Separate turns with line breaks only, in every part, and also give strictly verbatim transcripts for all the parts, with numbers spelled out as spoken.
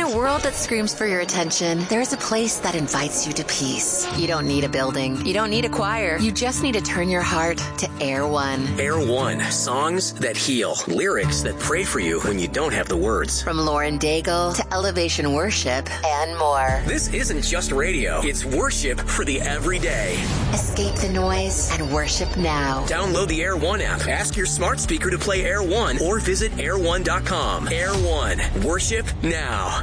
a world that screams for your attention, there's a place that invites you to peace. You don't need a building. You don't need a choir. You just need to turn your heart to Air One.
Air One. Songs that heal. Lyrics that pray for you when you don't have the words.
From Lauren Daigle to Elevation Worship and more.
This isn't just radio. It's worship for the everyday.
Escape the noise and worship now.
Download the Air One app. Ask your smart speaker to play Air One or visit air one dot com. Air One. Worship now.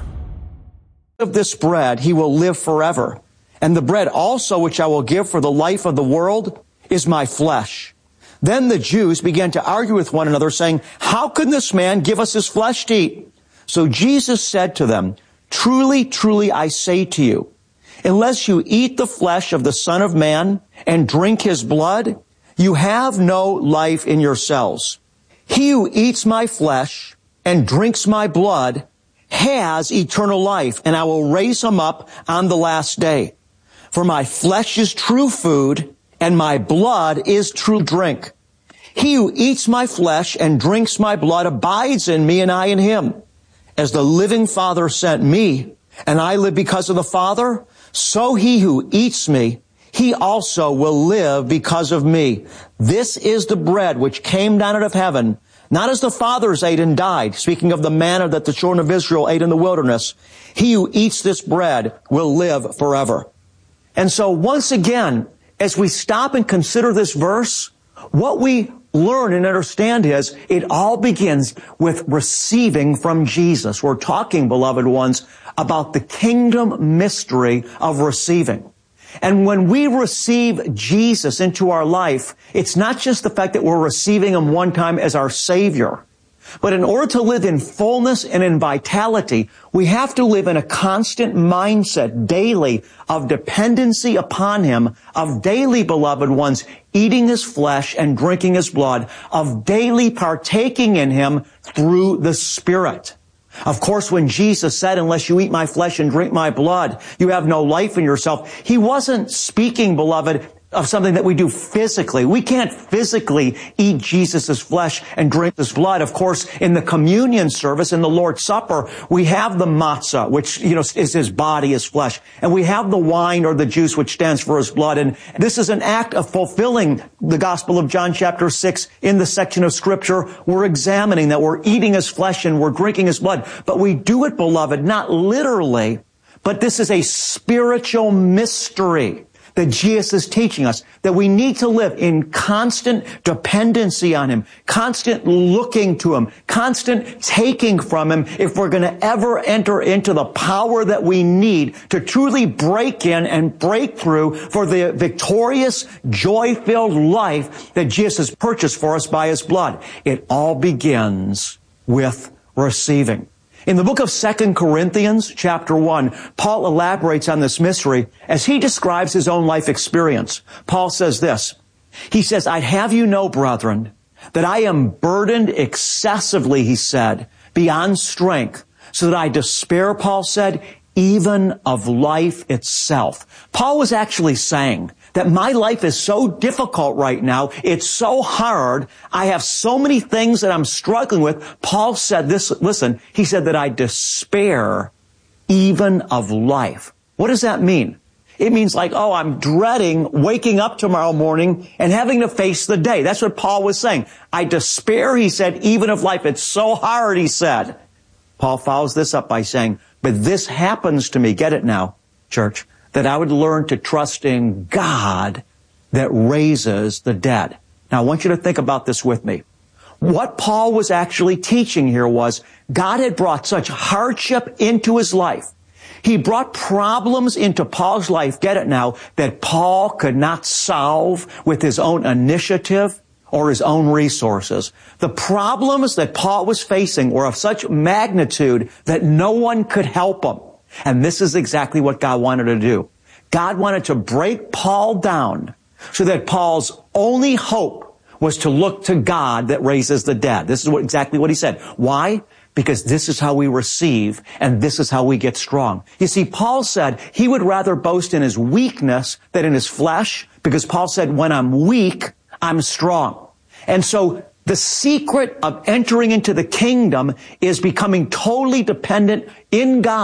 Of this bread he will live forever. And the bread also which I will give for the life of the world is my flesh. Then the Jews began to argue with one another, saying, how can this man give us his flesh to eat? So Jesus said to them, truly, truly, I say to you, unless you eat the flesh of the Son of Man and drink his blood, you have no life in yourselves. He who eats my flesh and drinks my blood has eternal life, and I will raise him up on the last day. For my flesh is true food, and my blood is true drink. He who eats my flesh and drinks my blood abides in me, and I in him. As the living Father sent me, and I live because of the Father, so he who eats me, he also will live because of me. This is the bread which came down out of heaven, not as the fathers ate and died, speaking of the manna that the children of Israel ate in the wilderness. He who eats this bread will live forever. And so once again, as we stop and consider this verse, what we learn and understand is it all begins with receiving from Jesus. We're talking, beloved ones, about the kingdom mystery of receiving. And when we receive Jesus into our life, it's not just the fact that we're receiving him one time as our Savior, but in order to live in fullness and in vitality, we have to live in a constant mindset daily of dependency upon him, of daily, beloved ones, eating his flesh and drinking his blood, of daily partaking in him through the Spirit. Of course, when Jesus said, unless you eat my flesh and drink my blood, you have no life in yourself, he wasn't speaking, beloved, of something that we do physically. We can't physically eat Jesus' flesh and drink his blood. Of course, in the communion service, in the Lord's Supper, we have the matzah, which, you know, is his body, his flesh. And we have the wine or the juice, which stands for his blood. And this is an act of fulfilling the Gospel of John chapter six in the section of Scripture. We're examining that we're eating his flesh and we're drinking his blood. But we do it, beloved, not literally, but this is a spiritual mystery that Jesus is teaching us, that we need to live in constant dependency on him, constant looking to him, constant taking from him if we're going to ever enter into the power that we need to truly break in and break through for the victorious, joy-filled life that Jesus has purchased for us by his blood. It all begins with receiving. In the book of Second Corinthians, chapter one, Paul elaborates on this mystery as he describes his own life experience. Paul says this, he says, I'd have you know, brethren, that I am burdened excessively, he said, beyond strength, so that I despair, Paul said, even of life itself. Paul was actually saying that my life is so difficult right now. It's so hard. I have so many things that I'm struggling with. Paul said this, listen, he said that I despair even of life. What does that mean? It means like, oh, I'm dreading waking up tomorrow morning and having to face the day. That's what Paul was saying. I despair, he said, even of life. It's so hard, he said. Paul follows this up by saying, but this happens to me, get it now, church, that I would learn to trust in God that raises the dead. Now, I want you to think about this with me. What Paul was actually teaching here was God had brought such hardship into his life. He brought problems into Paul's life, get it now, that Paul could not solve with his own initiative or his own resources. The problems that Paul was facing were of such magnitude that no one could help him. And this is exactly what God wanted to do. God wanted to break Paul down so that Paul's only hope was to look to God that raises the dead. This is what, exactly what he said. Why? Because this is how we receive, and this is how we get strong. You see, Paul said he would rather boast in his weakness than in his flesh, because Paul said, when I'm weak, I'm strong. And so the secret of entering into the kingdom is becoming totally dependent in God.